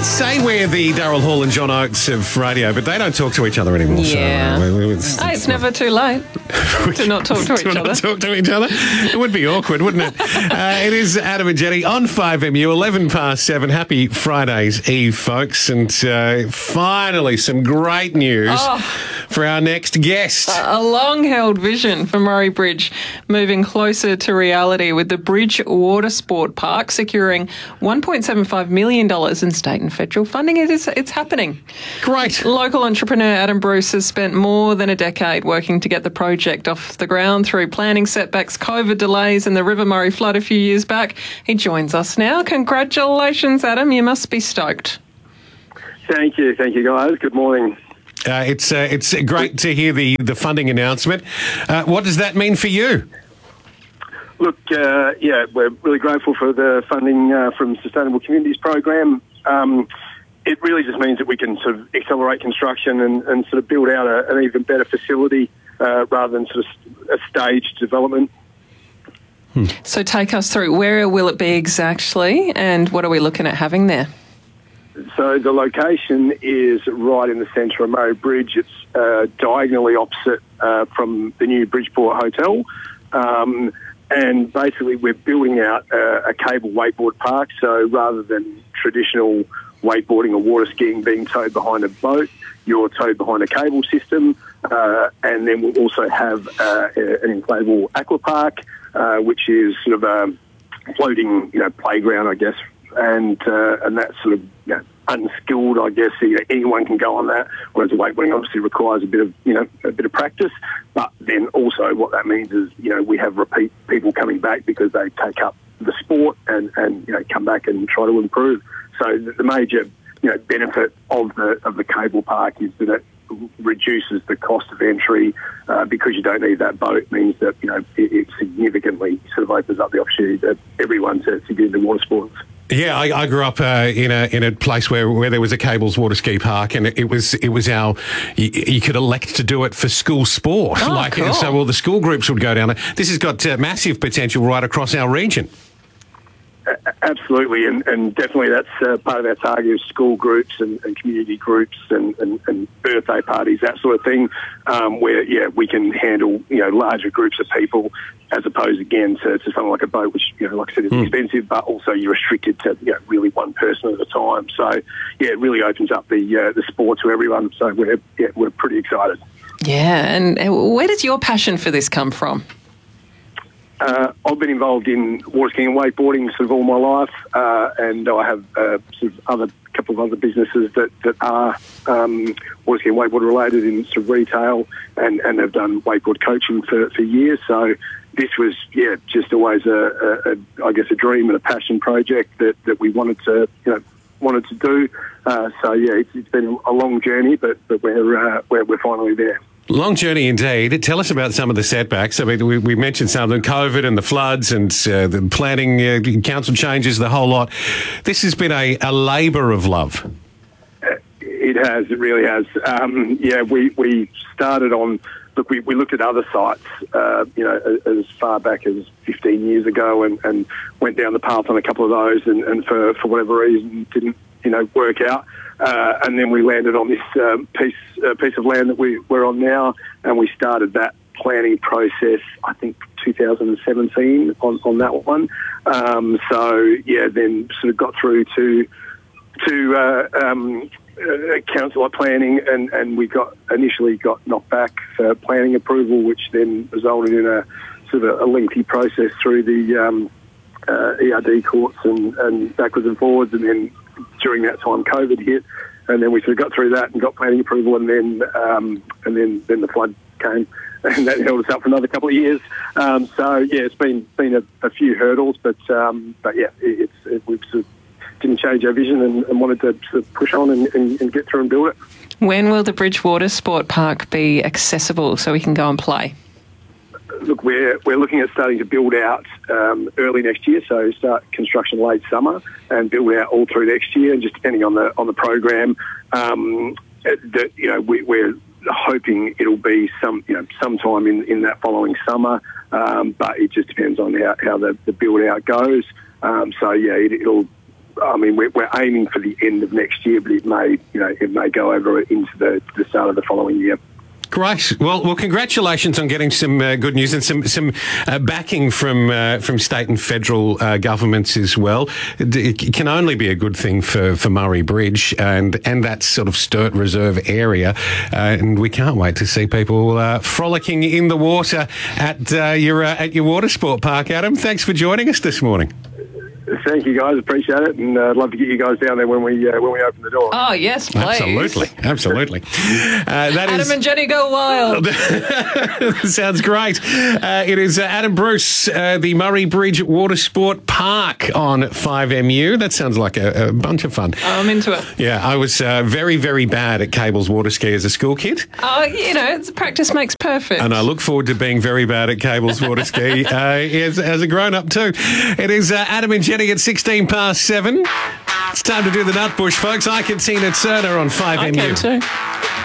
say we're the Darryl Hall and John Oates of radio, but they don't talk to each other anymore. Yeah. So, it's never too late to not talk to each other. Talk to each other? It would be awkward, wouldn't it? It is Adam and Jenny on 5MU, 11 past 7. Happy Friday's Eve, folks. And finally, some great news for our next guest. A long-held vision for Murray Bridge moving closer to reality, with the Bridge Water Sport Park securing $1.75 million in state and federal funding. It's happening. Great. Local entrepreneur Adam Bruce has spent more than a decade working to get the project off the ground through planning setbacks, COVID delays and the River Murray flood a few years back. He joins us now. Congratulations, Adam. You must be stoked. Thank you, guys. Good morning. It's great to hear the funding announcement. What does that mean for you? Look, we're really grateful for the funding from Sustainable Communities Program. It really just means that we can sort of accelerate construction and sort of build out an even better facility rather than sort of a staged development. So take us through, where will it be exactly and what are we looking at having there? So the location is right in the centre of Murray Bridge. It's diagonally opposite from the new Bridgeport Hotel. And basically we're building out a cable wakeboard park. So rather than traditional wakeboarding or water skiing being towed behind a boat, you're towed behind a cable system. And then we'll also have an inflatable aqua park, which is sort of a floating, playground, I guess. And that's sort of unskilled, I guess. Anyone can go on that. Whereas wakeboarding obviously requires a bit of practice. But then also what that means is we have repeat people coming back because they take up the sport and come back and try to improve. So the major benefit of the cable park is that it reduces the cost of entry because you don't need that boat. Means that it significantly sort of opens up the opportunity for everyone to get into water sports. Yeah, I grew up in a place where there was a cables water ski park, and it was our you could elect to do it for school sport. Cool. So all the school groups would go down there. This has got massive potential right across our region. Absolutely, and definitely that's part of our target is school groups and community groups and birthday parties, that sort of thing, where we can handle larger groups of people as opposed again to something like a boat, which like I said is expensive, but also you're restricted to really one person at a time. So it really opens up the sport to everyone. So we're pretty excited. Yeah, and where does your passion for this come from? I've been involved in water skiing and wakeboarding sort of all my life, and I have sort of couple of other businesses that are water skiing and wakeboard related in sort of retail, and have done wakeboard coaching for years. So this was just always a dream and a passion project that we wanted to do. It's been a long journey, but we're finally there. Long journey indeed. Tell us about some of the setbacks. I mean, we mentioned some of them, COVID and the floods and the planning, council changes, the whole lot. This has been a labour of love. It has. It really has. We started on... Look, we looked at other sites, as far back as 15 years ago and went down the path on a couple of those and for whatever reason didn't, work out. And then we landed on this piece of land that we're on now, and we started that planning process, I think, 2017 on that one. Then sort of got through to council planning, and we initially got knocked back for planning approval, which then resulted in a sort of a lengthy process through the ERD courts and backwards and forwards, and then during that time COVID hit, and then we sort of got through that and got planning approval, and then the flood came, and that held us up for another couple of years. It's been a few hurdles, but we've sort of didn't change our vision and wanted to sort of push on and get through and build it. When will the Bridge Water Sport Park be accessible so we can go and play? Look, we're looking at starting to build out early next year, so start construction late summer and build out all through next year, and just depending on the program, we're hoping it'll be sometime in that following summer, but it just depends on how the build out goes. It'll I mean, we're aiming for the end of next year, but it may go over into the start of the following year. Great. Well, congratulations on getting some good news and some backing from state and federal governments as well. It can only be a good thing for Murray Bridge and that sort of Sturt Reserve area. And we can't wait to see people frolicking in the water at your water sport park, Adam. Thanks for joining us this morning. Thank you, guys. Appreciate it, and I'd love to get you guys down there when we open the door. Oh, yes, please. Absolutely. Adam and Jenny go wild. Sounds great. It is Adam Bruce, the Murray Bridge Water Sport Park on 5MU. That sounds like a bunch of fun. I'm into it. Yeah, I was very, very bad at cables water ski as a school kid. Practice makes perfect. And I look forward to being very bad at cables water ski as a grown-up too. It is Adam and Jenny at 7:16. It's time to do the Nutbush, folks. I can see Tina Turner on 5MU. I can too.